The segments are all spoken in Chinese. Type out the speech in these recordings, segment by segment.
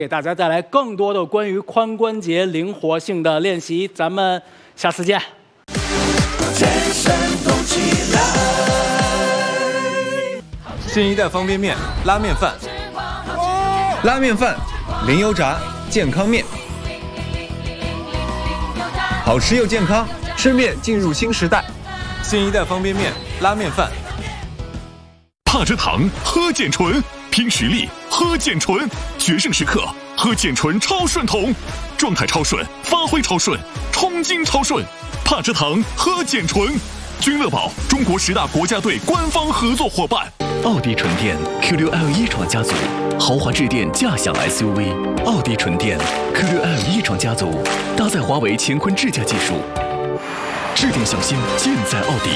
给大家带来更多的关于髋关节灵活性的练习，咱们下次见。 全身动起来。 新一代方便面拉面饭， 拉面饭，零油炸，健康面，好吃又健康，吃面进入新时代。 新一代方便面拉面饭。 帕蔗糖喝碱醇，拼实力喝碱醇，决胜时刻喝碱醇超顺桶，状态超顺，发挥超顺，冲劲超顺。帕蔗糖喝碱醇，君乐宝中国10大国家队官方合作伙伴。 奥迪纯电 Q6L 一创家族，豪华智电驾享 SUV。奥迪纯电 Q6L 一创家族，搭载华为乾坤智驾技术，智电小心尽在奥迪。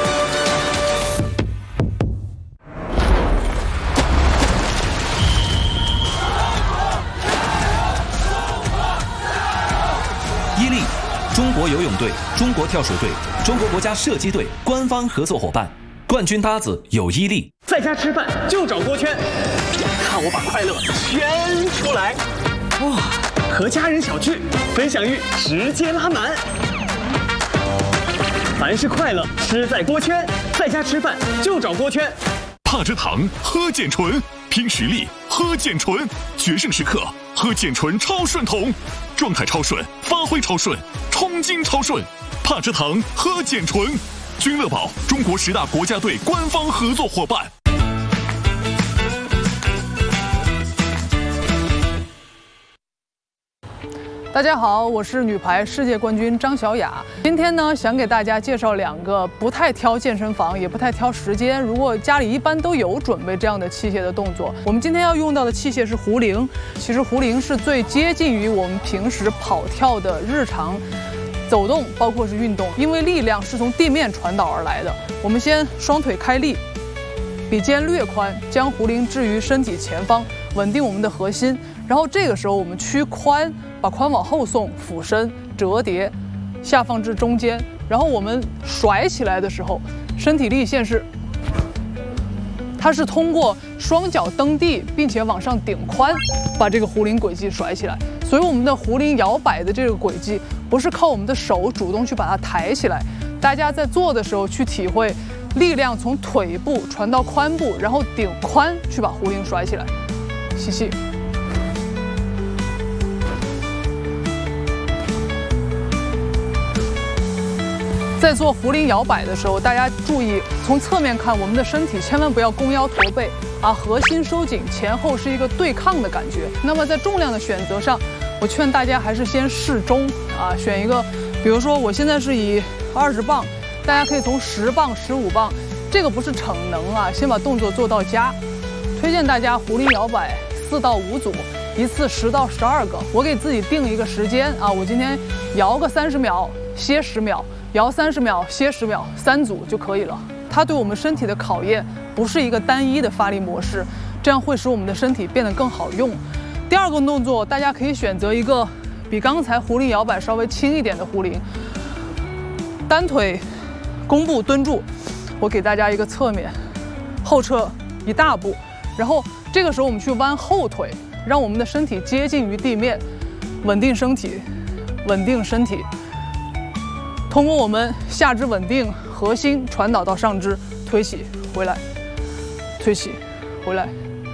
伊利，中国游泳队、中国跳水队、中国国家射击队官方合作伙伴，冠军搭子有伊利。 在家吃饭就找锅圈，看我把快乐圈出来。哇，和家人小聚，分享欲直接拉满。凡是快乐，吃在锅圈。在家吃饭就找锅圈。 帕蔗糖喝碱醇，拼实力喝碱醇，决胜时刻喝碱醇超顺桶，状态超顺，发挥超顺，冲劲超顺。帕蔗糖喝碱醇，君乐宝中国10大国家队官方合作伙伴。 大家好，我是女排世界冠军张小雅。今天呢，想给大家介绍2个不太挑健身房，也不太挑时间，如果家里一般都有准备这样的器械的动作。我们今天要用到的器械是壶铃。其实壶铃是最接近于我们平时跑跳的日常走动，包括是运动，因为力量是从地面传导而来的。我们先双腿开立，比肩略宽，将壶铃置于身体前方，稳定我们的核心。然后这个时候我们屈髋，把髋往后送，俯身折叠，下放至中间。然后我们甩起来的时候，身体立线是，它是通过双脚蹬地，并且往上顶髋，把这个壶铃轨迹甩起来。所以我们的壶铃摇摆的这个轨迹，不是靠我们的手主动去把它抬起来，大家在做的时候去体会力量从腿部传到髋部，然后顶髋去把壶铃甩起来。吸气。在做壶铃摇摆的时候，大家注意从侧面看，我们的身体千万不要弓腰驼背啊，核心收紧，前后是一个对抗的感觉。那么在重量的选择上，我劝大家还是先适中啊，选一个，比如说我现在是以20磅，大家可以从10磅、15磅，这个不是逞能啊，先把动作做到家。推荐大家壶铃摇摆4到5组，一次10到12个。我给自己定一个时间啊，我今天摇个30秒，歇10秒。摇30秒，歇10秒，3组就可以了。它对我们身体的考验不是一个单一的发力模式，这样会使我们的身体变得更好用。第2个动作，大家可以选择一个比刚才壶铃摇摆稍微轻一点的壶铃，单腿弓步蹲住。我给大家一个侧面，后撤1大步，然后这个时候我们去弯后腿，让我们的身体接近于地面，稳定身体，稳定身体。通过我们下肢稳定，核心传导到上肢，推起回来，推起回来。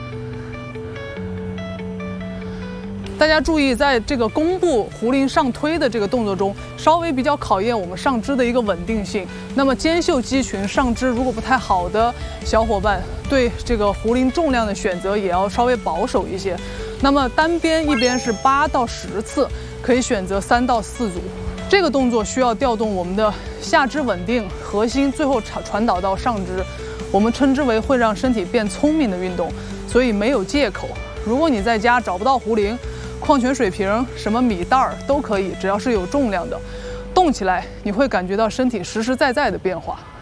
大家注意，在这个弓步壶铃上推的这个动作中，稍微比较考验我们上肢的一个稳定性。那么肩袖肌群上肢如果不太好的小伙伴，对这个壶铃重量的选择也要稍微保守一些。那么单边一边是8到10次，可以选择3到4组。这个动作需要调动我们的下肢稳定，核心最后传导到上肢，我们称之为会让身体变聪明的运动，所以没有借口。如果你在家找不到壶铃，矿泉水瓶、什么米袋都可以，只要是有重量的，动起来你会感觉到身体实实在在的变化。